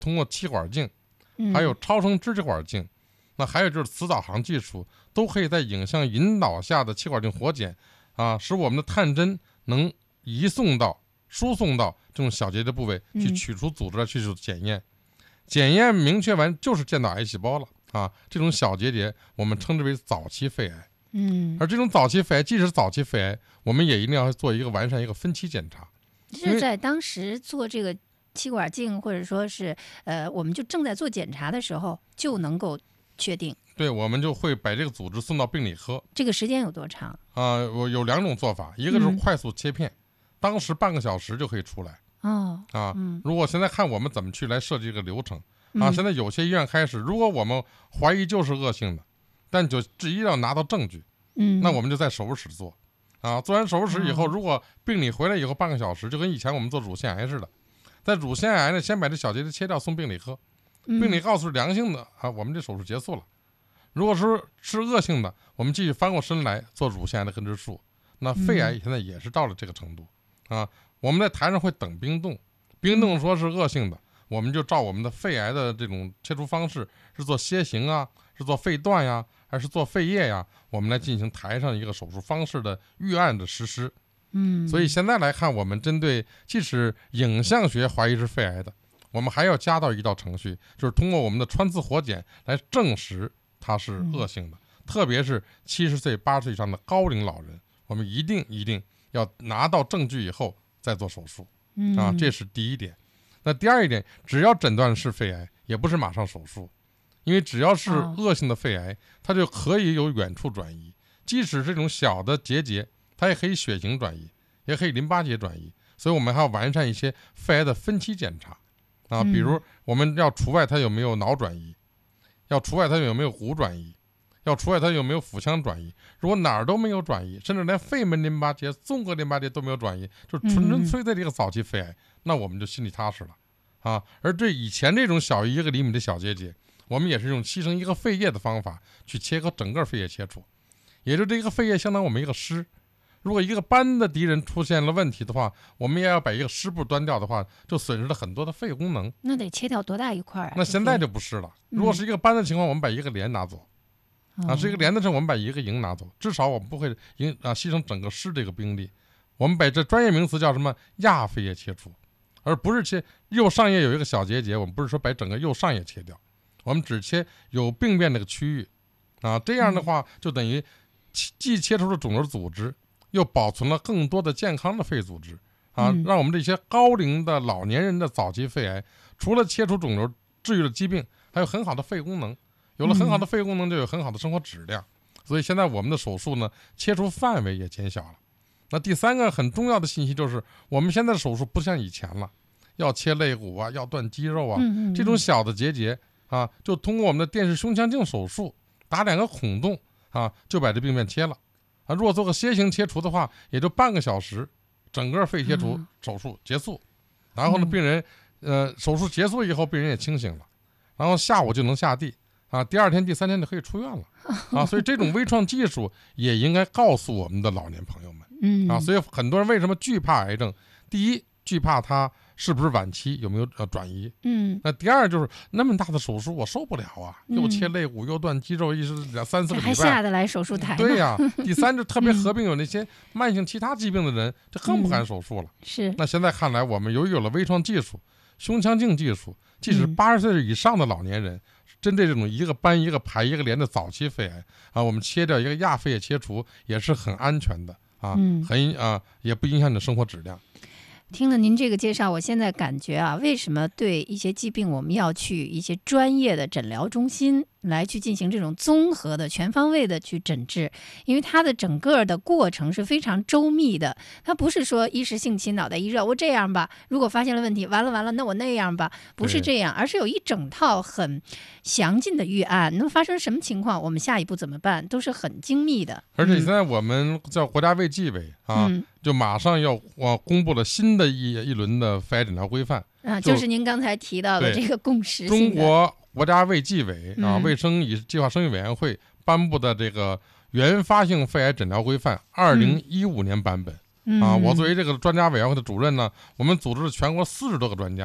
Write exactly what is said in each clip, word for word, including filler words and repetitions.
通过气管镜，还有超声支气管镜，那还有就是磁导航技术，都可以在影像引导下的气管镜活检啊，使我们的探针能移送到、输送到这种小结节部位去取出组织来去做检验。检验明确完就是见到癌细胞了啊，这种小结节我们称之为早期肺癌。 嗯， 而这种早期肺癌，即使早期肺癌，我们也一定要做一个完善一个分期检查。 是在当时做这个气管镜，或者说是呃，我们就正在做检查的时候，就能够确定。 对，我们就会把这个组织送到病理科。 这个时间有多长？ 啊、呃，我有两种做法，一个是快速切片，嗯、当时半个小时就可以出来。 哦， 啊， 嗯、 如果现在看我们怎么去来设计这个流程嗯、 啊，现在有些医院开始，如果我们怀疑就是恶性的，但就只一定要拿到证据， 嗯， 那我们就在手术室做。啊，做完手术室以后， 哦、 如果病理回来以后半个小时，就跟以前我们做乳腺癌似的，在乳腺癌呢，先把这小结节切掉，送病理科，病理告诉是良性的啊，我们这手术结束了。如果说是恶性的，我们继续翻过身来做乳腺癌的根治术。那肺癌现在也是到了这个程度、嗯、啊，我们在台上会等冰冻，冰冻说是恶性的，我们就照我们的肺癌的这种切除方式，是做楔形啊，是做肺段呀，还是做肺叶呀，我们来进行台上一个手术方式的预案的实施。 嗯， 所以现在来看，我们针对即使影像学怀疑是肺癌的，我们还要加到一道程序，就是通过我们的穿刺活检来证实它是恶性的、嗯、特别是七十岁八十岁以上的高龄老人，我们一定一定要拿到证据以后再做手术、 嗯、 啊，这是第一点。那第二一点，只要诊断是肺癌，也不是马上手术，因为只要是恶性的肺癌、哦、它就可以有远处转移，即使这种小的结节，它也可以血型转移，也可以淋巴结转移，所以我们还要完善一些肺癌的分期检查啊，比如我们要除外它有没有脑转移，要除外它有没有骨转移，要除外它有没有腹腔转移。如果哪儿都没有转移，甚至连肺门淋巴结、纵隔淋巴结都没有转移，就纯纯粹的这个早期肺癌、嗯、那我们就心里踏实了啊。而对以前这种小于一个厘米的小结节，我们也是用牺牲一个肺叶的方法去切割整个肺叶切除，也就这个肺叶相当于我们一个师。如果一个斑的敌人出现了问题的话，我们也要把一个师部端掉的话，就损失了很多的肺功能。 那得切掉多大一块啊？ 那现在就不是了。如果是一个斑的情况，我们把一个连拿走、嗯、啊，是一个连的时候，我们把一个营拿走，至少我们不会营啊牺牲整个师这个兵力。我们把这专业名词叫什么亚肺叶切除，而不是切右上叶有一个小结节，我们不是说把整个右上叶切掉，我们只切有病变那个区域啊，这样的话就等于既切除了肿瘤组织，又保存了更多的健康的肺组织啊， 嗯、 让我们这些高龄的老年人的早期肺癌，除了切除肿瘤治愈了疾病，还有很好的肺功能，有了很好的肺功能，就有很好的生活质量。所以现在我们的手术呢，切除范围也减小了。那第三个很重要的信息就是，我们现在的手术不像以前了，要切肋骨啊，要断肌肉啊， 嗯嗯嗯这种小的结节啊，就通过我们的电视胸腔镜手术，打两个孔洞啊，就把这病变切了。啊，如果做个楔形切除的话，也就半个小时，整个肺切除手术结束。嗯、然后呢，病人呃手术结束以后，病人也清醒了，然后下午就能下地啊，第二天、第三天就可以出院了啊。所以这种微创技术也应该告诉我们的老年朋友们， 嗯啊，所以很多人为什么惧怕癌症？第一，惧怕它是不是晚期，有没有呃转移？ 嗯， 那第二就是那么大的手术我受不了啊，又切肋骨又断肌肉，一是两三四个礼拜， 还下得来手术台？ 对呀、啊。第三就特别合并有那些慢性其他疾病的人，这更不敢手术了。 嗯、是。 那现在看来，我们由于有了微创技术、胸腔镜技术，即使八十岁以上的老年人，嗯、针对这种一个斑一个排一个连的早期肺癌啊，我们切掉一个亚肺叶切除也是很安全的啊， 嗯、 很啊也不影响你的生活质量。 听了您这个介绍，我现在感觉啊，为什么对一些疾病我们要去一些专业的诊疗中心来去进行这种综合的全方位的去诊治？因为它的整个的过程是非常周密的，它不是说一时兴起脑袋一热，我这样吧，如果发现了问题，完了完了，那我那样吧，不是这样，而是有一整套很详尽的预案，那么发生什么情况，我们下一步怎么办，都是很精密的。 而且现在我们叫国家卫计委啊， 嗯、就马上要我公布了新的一一轮的肺癌诊疗规范啊，就是您刚才提到的这个共识性的。 中国国家卫计委啊， 嗯、 卫生与计划生育委员会颁布的这个原发性肺癌诊疗规范二零一五年版本、 嗯、 啊，我作为这个专家委员会的主任呢，我们组织了全国四十多个专家，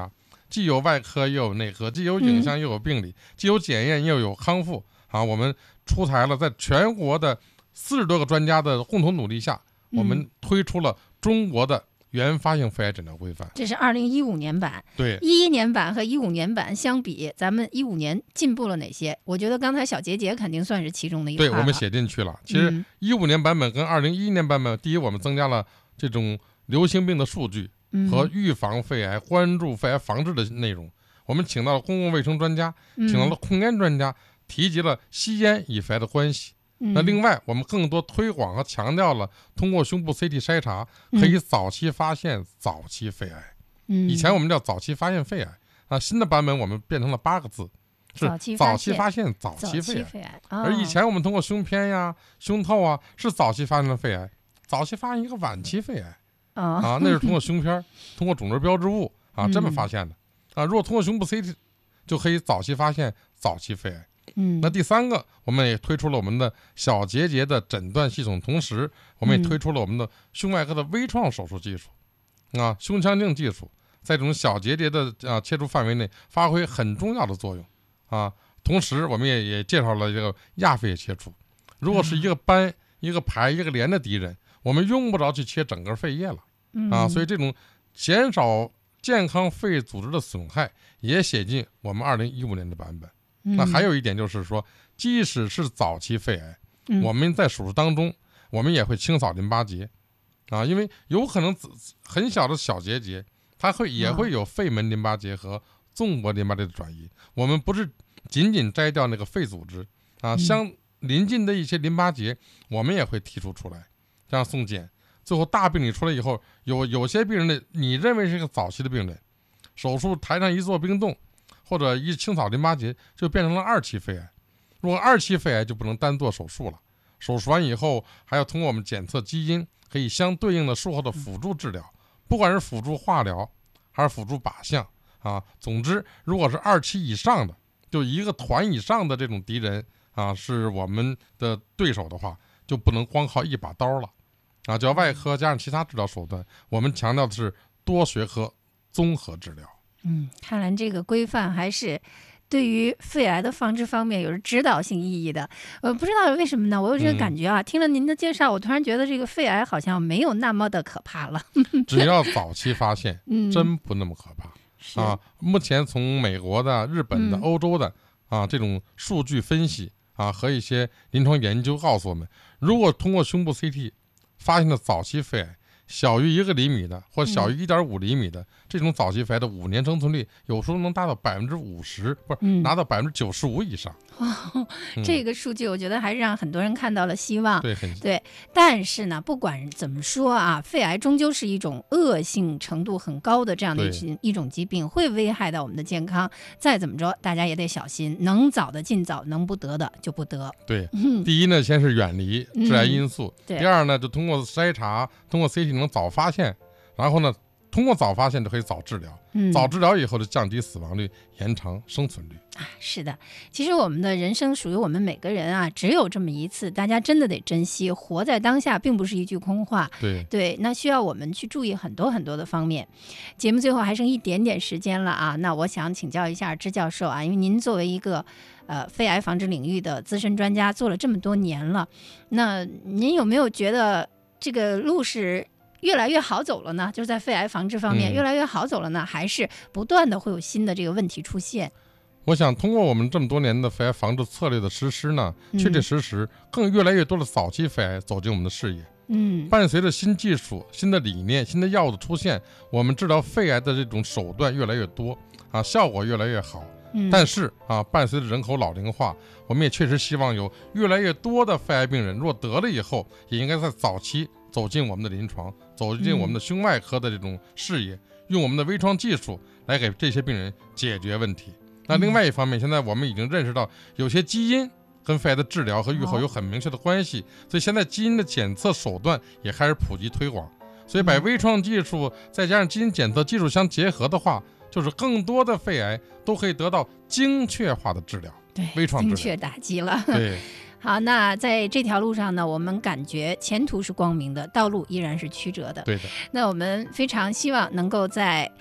既有外科又有内科，既有影像又有病理，嗯、既有检验又有康复啊。我们出台了在全国的四十多个专家的共同努力下，我们推出了中国的原发性肺癌诊疗规范。 这是二零一五年版。 对， 一一年版和一五年版相比，咱们一五年进步了哪些？我觉得刚才小杰杰肯定算是其中的一块。 对，我们写进去了。其实一五年版本跟二零一一年版本，嗯、第一，我们增加了这种流行病的数据和预防肺癌、关注肺癌防治的内容。我们请到了公共卫生专家，请到了控烟专家，提及了吸烟与肺癌的关系。那另外，我们更多推广和强调了通过胸部 C T 筛查可以早期发现早期肺癌。以前我们叫早期发现肺癌啊，新的版本我们变成了八个字，是早期发现早期肺癌。而以前我们通过胸片呀、胸透啊，是早期发现了肺癌，早期发现一个晚期肺癌。啊，那是通过胸片、通过肿瘤标志物啊这么发现的啊。如果通过胸部 C T， 就可以早期发现早期肺癌。 嗯， 那第三个，我们也推出了我们的小结节的诊断系统，同时我们也推出了我们的胸外科的微创手术技术，啊，胸腔镜技术在这种小结节的啊切除范围内发挥很重要的作用啊。同时，我们也也介绍了这个亚肺切除。如果是一个斑、一个排、一个连的敌人，我们用不着去切整个肺叶了啊。所以这种减少健康肺组织的损害也写进我们二零一五年的版本。那还有一点就是说，即使是早期肺癌，嗯、我们在手术当中，我们也会清扫淋巴结，啊，因为有可能很小的小结节，它会也会有肺门淋巴结和纵膜淋巴结的转移。我们不是仅仅摘掉那个肺组织啊，相邻近的一些淋巴结，我们也会剔除出来，这样送检。最后大病理出来以后，有有些病人的你认为是一个早期的病人，手术台上一做冰冻，或者一清扫淋巴结，就变成了二期肺癌。如果二期肺癌就不能单做手术了，手术完以后还要通过我们检测基因，可以相对应的术后的辅助治疗，不管是辅助化疗还是辅助靶向啊。总之，如果是二期以上的，就一个团以上的这种敌人啊，是我们的对手的话，就不能光靠一把刀了啊，就要外科加上其他治疗手段。我们强调的是多学科综合治疗。 嗯，看来这个规范还是对于肺癌的防治方面有着指导性意义的。呃，不知道为什么呢？我有这个感觉啊，嗯、听了您的介绍，我突然觉得这个肺癌好像没有那么的可怕了。 只要早期发现，嗯、真不那么可怕啊。目前从美国的、日本的、嗯、欧洲的啊这种数据分析啊和一些临床研究告诉我们，如果通过胸部 C T 发现的早期肺癌，小于一个厘米的或小于一点五厘米的、嗯、这种早期肺癌的五年生存率，有时候能达到百分之五十，不是、嗯、拿到百分之九十五以上。 哦，这个数据我觉得还是让很多人看到了希望。 对， 对，但是呢，不管怎么说啊，肺癌终究是一种恶性程度很高的这样的一一种疾病，会危害到我们的健康。再怎么着，大家也得小心，能早的尽早，能不得的就不得。 对，嗯、第一呢，先是远离致癌因素； 嗯、 第二呢，就通过筛查，通过 C T 能早发现，然后呢，通过早发现就可以早治疗，嗯、早治疗以后就降低死亡率，延长生存率。 啊，是的，其实我们的人生属于我们每个人啊，只有这么一次，大家真的得珍惜，活在当下，并不是一句空话。 对对，那需要我们去注意很多很多的方面。节目最后还剩一点点时间了啊，那我想请教一下支教授啊，因为您作为一个呃肺癌防治领域的资深专家，做了这么多年了，那您有没有觉得这个路是越来越好走了呢？就是在肺癌防治方面、嗯、越来越好走了呢，还是不断的会有新的这个问题出现？ 我想通过我们这么多年的肺癌防治策略的实施呢，确确实实更越来越多的早期肺癌走进我们的视野。 嗯， 伴随着新技术、新的理念、新的药物的出现，我们治疗肺癌的这种手段越来越多啊，效果越来越好。嗯、但是啊，伴随着人口老龄化，我们也确实希望有越来越多的肺癌病人，若得了以后，也应该在早期走进我们的临床，走进我们的胸外科的这种视野，嗯、用我们的微创技术来给这些病人解决问题。那另外一方面，现在我们已经认识到有些基因跟肺癌的治疗和预后有很明确的关系，所以现在基因的检测手段也开始普及推广。所以把微创技术再加上基因检测技术相结合的话，就是更多的肺癌都可以得到精确化的治疗。 对， 微创治疗精确打击了。 对。 好，那在这条路上呢，我们感觉前途是光明的，道路依然是曲折的。 对的。 那我们非常希望能够在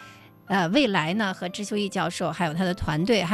呃，未来呢和支修义教授还有他的团队还